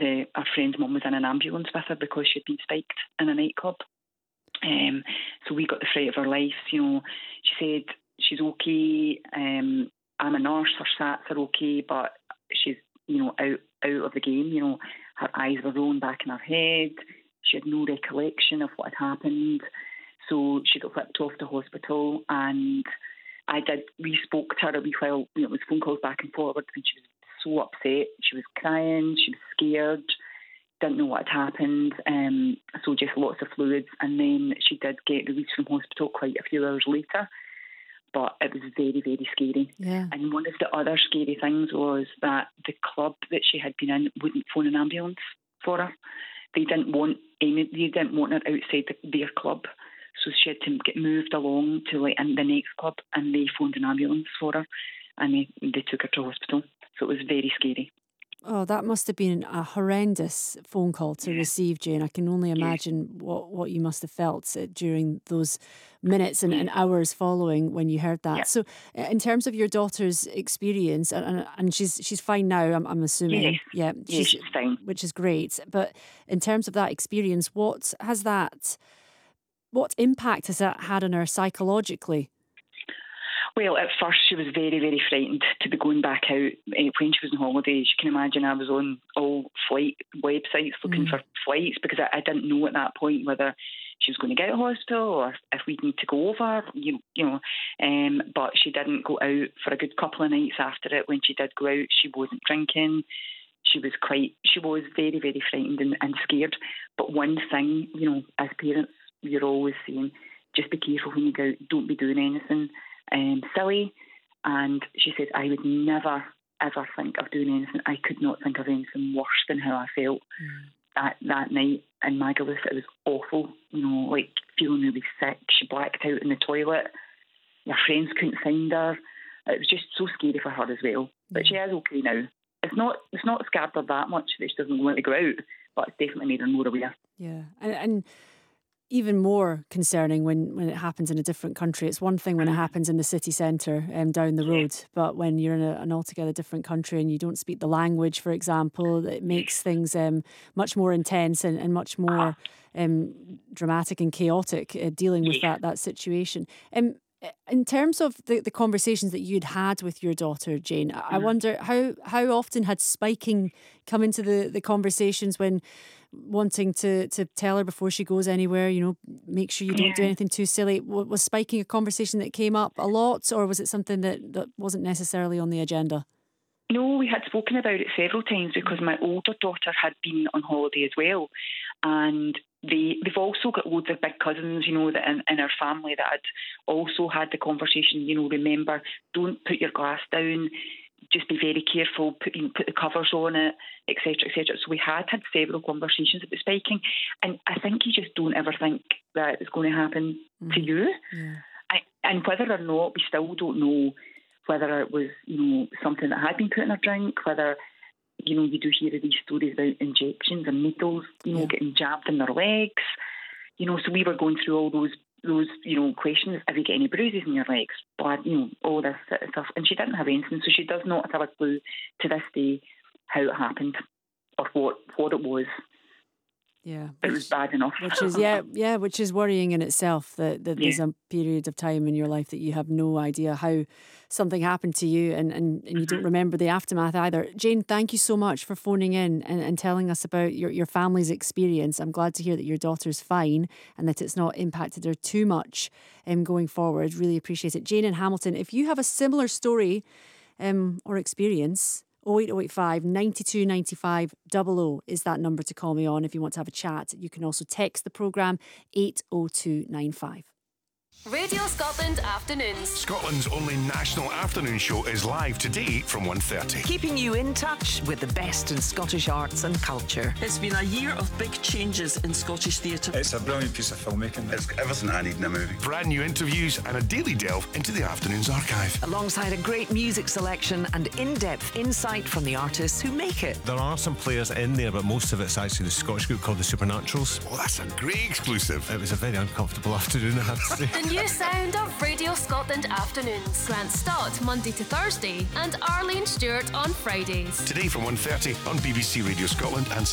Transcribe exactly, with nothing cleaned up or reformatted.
the our friend's mum was in an ambulance with her because she'd been spiked in a nightclub. Um, so we got the fright of her life. You know, she said she's okay. Um, I'm a nurse. Her sats are okay, but she's, you know, out out of the game. You know, her eyes were rolling back in her head. She had no recollection of what had happened. So she got whipped off to hospital, and I did. We spoke to her a wee while. You know, it was phone calls back and forward, and she was so upset. She was crying. She was scared. Didn't know what had happened. Um, so just lots of fluids, and then she did get released from hospital quite a few hours later. But it was very, very scary. Yeah. And one of the other scary things was that the club that she had been in wouldn't phone an ambulance for her. They didn't want any. They didn't want her outside the, their club, so she had to get moved along to like in the next club, and they phoned an ambulance for her, and they they took her to hospital. So it was very scary. Oh, that must have been a horrendous phone call to Yeah. receive, Jane. I can only imagine what, what you must have felt uh, during those minutes and, and hours following when you heard that. Yeah. So, uh, in terms of your daughter's experience, and, and, and she's she's fine now, I'm, I'm assuming. Yes. Yeah, Yes, she's fine. which is great. But in terms of that experience, what has that, what impact has that had on her psychologically? Well, at first she was very, very frightened to be going back out uh, when she was on holidays. You can imagine I was on all flight websites looking Mm. for flights because I, I didn't know at that point whether she was going to get out of hospital or if we need to go over, you, you know. Um, but she didn't go out for a good couple of nights after it. When she did go out, she wasn't drinking. She was quite, she was very, very frightened and, and scared. But one thing, you know, as parents, you're always saying, just be careful when you go out. Don't be doing anything Um, silly. And she said, I would never ever think of doing anything. I could not think of anything worse than how I felt Mm. that, that night in Magaluf. It was awful, you know, like feeling really sick. She blacked out in the toilet. Her friends couldn't find her. It was just so scary for her as well. But she is okay now. It's not it's not scared her that much that she doesn't want to go out, but it's definitely made her more aware. Yeah, and, and even more concerning when, when it happens in a different country. It's one thing when it happens in the city centre um, down the road, but when you're in a, an altogether different country and you don't speak the language, for example, it makes things um, much more intense and, and much more um, dramatic and chaotic uh, dealing with that that situation. Um, in terms of the, the conversations that you'd had with your daughter, Jane, I I wonder how, how often had spiking come into the, the conversations when wanting to, to tell her before she goes anywhere, you know, make sure you don't do Yeah. anything too silly. W- Was spiking a conversation that came up a lot, or was it something that, that wasn't necessarily on the agenda? No, we had spoken about it several times because my older daughter had been on holiday as well. And they, they've also got loads of big cousins, you know, that in, in our family that had also had the conversation, you know, remember, don't put your glass down, just be very careful, put, you know, put the covers on it, et cetera, et cetera. So we had had several conversations about spiking. And I think you just don't ever think that it's going to happen Mm. to you. Yeah. I, and whether or not, we still don't know whether it was, you know, something that had been put in her drink, whether, you know, you do hear of these stories about injections and needles, you know, Yeah. getting jabbed in their legs. You know, so we were going through all those, those, you know, questions. Have you got any bruises in your legs? Blood, you know, all this sort of stuff. And she didn't have anything, so she does not have a clue to this day how it happened or what, what it was. Yeah. It was bad enough. Which is, yeah, yeah, which is worrying in itself that, that there's Yeah. a period of time in your life that you have no idea how something happened to you and, and, and you don't remember the aftermath either. Jane, thank you so much for phoning in and, and telling us about your, your family's experience. I'm glad to hear that your daughter's fine and that it's not impacted her too much um, going forward. Really appreciate it. Jane in Hamilton, if you have a similar story um, or experience, oh eight oh eight five, nine two nine five, double oh is that number to call me on if you want to have a chat. You can also text the programme eight oh two nine five. Radio Scotland Afternoons. Scotland's only national afternoon show is live today from one thirty. Keeping you in touch with the best in Scottish arts and culture. It's been a year of big changes in Scottish theatre. It's a brilliant piece of filmmaking. It's everything I need in a movie. Brand new interviews and a daily delve into the afternoon's archive. Alongside a great music selection and in-depth insight from the artists who make it. There are some players in there, but most of it's actually the Scottish group called the Supernaturals. Oh, that's a great exclusive. It was a very uncomfortable afternoon, I have to say. The new sound of Radio Scotland Afternoons. Grant Stott, Monday to Thursday, and Arlene Stewart on Fridays. Today from one thirty on B B C Radio Scotland and